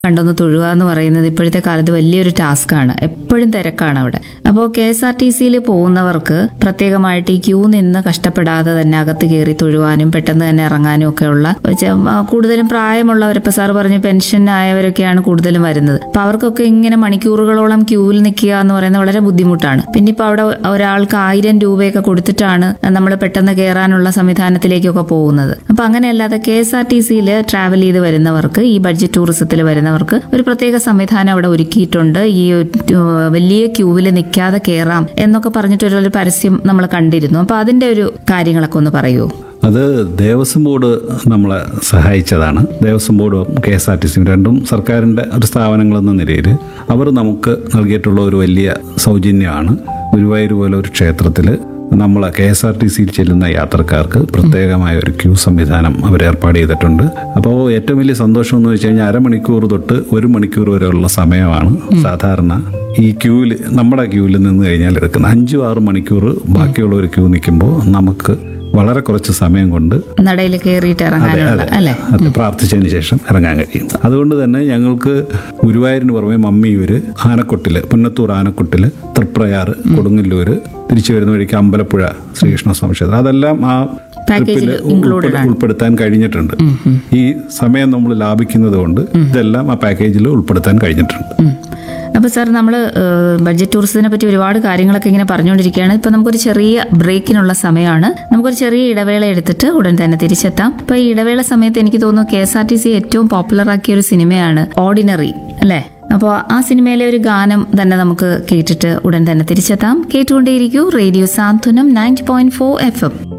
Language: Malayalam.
കണ്ടൊന്ന് തൊഴുക എന്ന് പറയുന്നത് ഇപ്പോഴത്തെ കാലത്ത് വലിയൊരു ടാസ്ക്കാണ്. എപ്പോഴും തിരക്കാണ് അവിടെ. അപ്പോൾ KSRTCയിൽ പോകുന്നവർക്ക് പ്രത്യേകമായിട്ട് ഈ ക്യൂ നിന്ന് കഷ്ടപ്പെടാതെ തന്നെ അകത്ത് കയറി തൊഴുവാനും പെട്ടെന്ന് തന്നെ ഇറങ്ങാനും ഒക്കെ ഉള്ള കൂടുതലും പ്രായമുള്ളവർ, ഇപ്പൊ സാർ പറഞ്ഞു പെൻഷൻ ആയവരൊക്കെയാണ് കൂടുതലും വരുന്നത്. അപ്പൊ അവർക്കൊക്കെ ഇങ്ങനെ മണിക്കൂറുകളോളം ക്യൂവിൽ നിൽക്കുക എന്ന് പറയുന്നത് വളരെ ബുദ്ധിമുട്ടാണ്. പിന്നെ ഇപ്പൊ അവിടെ ഒരാൾക്ക് 1000 രൂപയൊക്കെ കൊടുത്തിട്ടാണ് നമ്മൾ പെട്ടെന്ന് കയറാനുള്ള സംവിധാനത്തിലേക്കൊക്കെ പോകുന്നത്. അപ്പൊ അങ്ങനെയല്ലാതെ KSRTCയിൽ ട്രാവൽ ചെയ്ത് വരുന്നവർക്ക്, ഈ ബഡ്ജറ്റ് ടൂറിസത്തിൽ വരുന്നവർക്ക് ഒരു പ്രത്യേക സംവിധാനം അവിടെ ഒരുക്കിയിട്ടുണ്ട്. ഈ വലിയ ക്യൂവിൽ നിൽക്കാതെ കയറാം എന്നൊക്കെ പറഞ്ഞിട്ടൊരു പരസ്യം നമ്മൾ കണ്ടിരുന്നു. അപ്പൊ അതിന്റെ ഒരു കാര്യങ്ങളൊക്കെ ഒന്ന് പറയൂ. അത് ദേവസ്വം ബോർഡ് നമ്മളെ സഹായിച്ചതാണ്. ദേവസ്വം ബോർഡും KSRTC രണ്ടും സർക്കാരിൻ്റെ ഒരു സ്ഥാപനങ്ങളെന്ന നിലയിൽ അവർ നമുക്ക് നൽകിയിട്ടുള്ള ഒരു വലിയ സൗജന്യമാണ്. ഗുരുവായൂർ പോലെ ഒരു ക്ഷേത്രത്തിൽ നമ്മൾ KSRTCയിൽ ചെല്ലുന്ന യാത്രക്കാർക്ക് പ്രത്യേകമായ ഒരു ക്യൂ സംവിധാനം അവർ ഏർപ്പാട് ചെയ്തിട്ടുണ്ട്. അപ്പോൾ ഏറ്റവും വലിയ സന്തോഷം എന്ന് വെച്ച് കഴിഞ്ഞാൽ 1/2 മണിക്കൂർ തൊട്ട് 1 മണിക്കൂർ വരെയുള്ള സമയമാണ് സാധാരണ ഈ ക്യൂവിൽ, നമ്മുടെ ക്യൂവിൽ നിന്ന് കഴിഞ്ഞാൽ എടുക്കുന്നത്. 5-6 മണിക്കൂർ ബാക്കിയുള്ള ഒരു ക്യൂ നിൽക്കുമ്പോൾ നമുക്ക് വളരെ കുറച്ച് സമയം കൊണ്ട് നടയിൽ കയറിയിട്ട് ഇറങ്ങാനുള്ള അല്ലേ, അത് പ്രാർത്ഥിച്ചതിന് ശേഷം ഇറങ്ങാൻ കഴിയും. അതുകൊണ്ട് തന്നെ ഞങ്ങൾക്ക് ഗുരുവായൂരിന് പുറമെ മമ്മിയൂര്, ആനക്കൊട്ടില്, പുന്നത്തൂർ ആനക്കൊട്ടില്, തൃപ്രയാറ്, കൊടുങ്ങല്ലൂര്, തിരിച്ചു വരുന്ന വഴിക്ക് അമ്പലപ്പുഴ ശ്രീകൃഷ്ണസ്വാമി ക്ഷേത്രം, അതെല്ലാം ആ ട്രിപ്പിൽ ഉൾപ്പെടുത്താൻ കഴിഞ്ഞിട്ടുണ്ട്. ഈ സമയം നമ്മൾ ലാഭിക്കുന്നത് കൊണ്ട് ഇതെല്ലാം ആ പാക്കേജിൽ ഉൾപ്പെടുത്താൻ കഴിഞ്ഞിട്ടുണ്ട്. അപ്പോൾ സാർ, നമ്മൾ ബഡ്ജറ്റ് ടൂറിസത്തിനെ പറ്റി ഒരുപാട് കാര്യങ്ങളൊക്കെ ഇങ്ങനെ പറഞ്ഞുകൊണ്ടിരിക്കുകയാണ്. ഇപ്പൊ നമുക്കൊരു ചെറിയ ബ്രേക്കിനുള്ള സമയമാണ്. നമുക്കൊരു ചെറിയ ഇടവേള എടുത്തിട്ട് ഉടൻ തന്നെ തിരിച്ചെത്താം. ഇപ്പൊ ഈ ഇടവേള സമയത്ത് എനിക്ക് തോന്നുന്നു KSRTC ഏറ്റവും പോപ്പുലർ ആക്കിയ ഒരു സിനിമയാണ് ഓർഡിനറി, അല്ലേ? അപ്പോൾ ആ സിനിമയിലെ ഒരു ഗാനം തന്നെ നമുക്ക് കേട്ടിട്ട് ഉടൻ തന്നെ തിരിച്ചെത്താം. കേട്ടുകൊണ്ടേയിരിക്കൂ റേഡിയോ സാന്ത്വനം 90.4 FM.